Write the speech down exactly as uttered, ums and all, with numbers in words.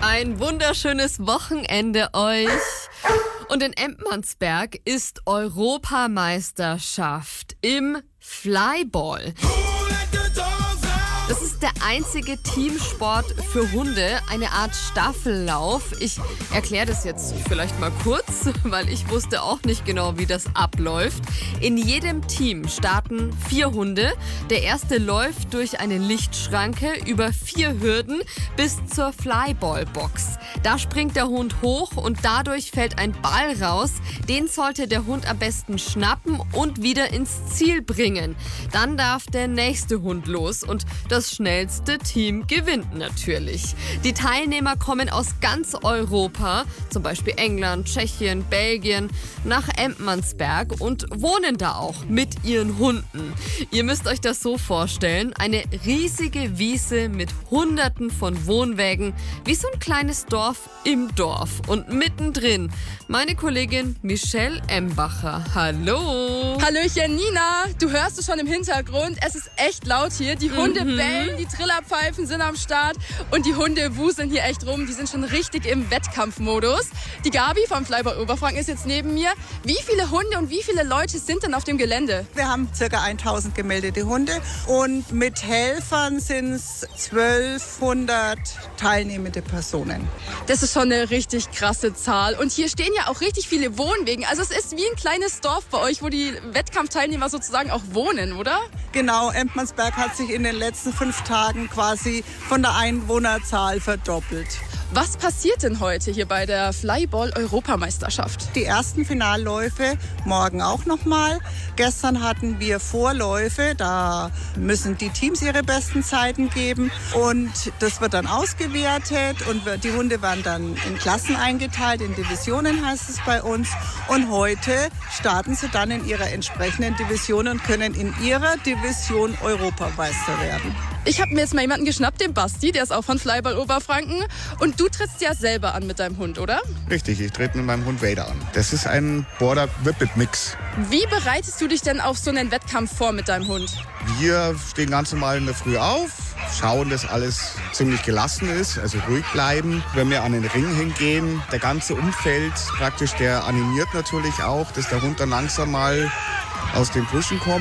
ein wunderschönes Wochenende euch. Und in Emdmansberg ist Europameisterschaft im Flyball. Das ist der einzige Teamsport für Hunde, eine Art Staffellauf. Ich erkläre das jetzt vielleicht mal kurz, weil ich wusste auch nicht genau, wie das abläuft. In jedem Team starten vier Hunde. Der erste läuft durch eine Lichtschranke über vier Hürden bis zur Flyball-Box. Da springt der Hund hoch und dadurch fällt ein Ball raus. Den sollte der Hund am besten schnappen und wieder ins Ziel bringen. Dann darf der nächste Hund los und das Das schnellste Team gewinnt natürlich. Die Teilnehmer kommen aus ganz Europa, zum Beispiel England, Tschechien, Belgien, nach Emdmansberg und wohnen da auch mit ihren Hunden. Ihr müsst euch das so vorstellen, eine riesige Wiese mit hunderten von Wohnwägen, wie so ein kleines Dorf im Dorf. Und mittendrin meine Kollegin Michelle Embacher. Hallo! Hallöchen Nina, du hörst es schon im Hintergrund, es ist echt laut hier, die Hunde Mhm. bellen. Die Trillerpfeifen sind am Start und die Hunde wuseln hier echt rum. Die sind schon richtig im Wettkampfmodus. Die Gabi vom Flyball Oberfranken ist jetzt neben mir. Wie viele Hunde und wie viele Leute sind denn auf dem Gelände? Wir haben ca. tausend gemeldete Hunde und mit Helfern sind es zwölfhundert teilnehmende Personen. Das ist schon eine richtig krasse Zahl. Und hier stehen ja auch richtig viele Wohnwegen. Also es ist wie ein kleines Dorf bei euch, wo die Wettkampfteilnehmer sozusagen auch wohnen, oder? Genau, Emdmansberg hat sich in den letzten fünf Tagen quasi von der Einwohnerzahl verdoppelt. Was passiert denn heute hier bei der Flyball-Europameisterschaft? Die ersten Finalläufe morgen auch nochmal. Gestern hatten wir Vorläufe, da müssen die Teams ihre besten Zeiten geben und das wird dann ausgewertet und die Hunde werden dann in Klassen eingeteilt, in Divisionen heißt es bei uns. Und heute starten sie dann in ihrer entsprechenden Division und können in ihrer Division Europameister werden. Ich habe mir jetzt mal jemanden geschnappt, den Basti, der ist auch von Flyball Oberfranken. Und du trittst ja selber an mit deinem Hund, oder? Richtig, ich trete mit meinem Hund Vader an. Das ist ein Border Whippet Mix. Wie bereitest du dich denn auf so einen Wettkampf vor mit deinem Hund? Wir stehen ganz normal in der Früh auf, schauen, dass alles ziemlich gelassen ist, also ruhig bleiben. Wenn wir an den Ring hingehen, der ganze Umfeld praktisch, der animiert natürlich auch, dass der Hund dann langsam mal aus dem Pushen kommt.